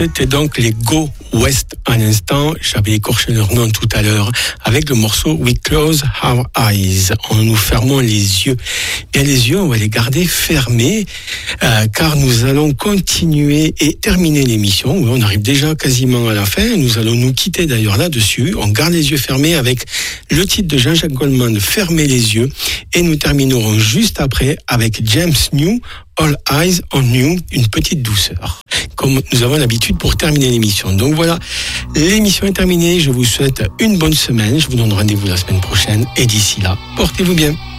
C'était donc les Go West à l'instant. J'avais écorché leur nom tout à l'heure avec le morceau We Close Our Eyes. Nous fermons les yeux. Bien, les yeux, on va les garder fermés car nous allons continuer et terminer l'émission. Oui, on arrive déjà quasiment à la fin. Nous allons nous quitter d'ailleurs là-dessus. On garde les yeux fermés avec le titre de Jean-Jacques Goldman, Fermez les yeux. Et nous terminerons juste après avec James New, All Eyes on You, une petite douceur, comme nous avons l'habitude pour terminer l'émission. Donc voilà, l'émission est terminée. Je vous souhaite une bonne semaine. Je vous donne rendez-vous la semaine prochaine. Et d'ici là, portez-vous bien.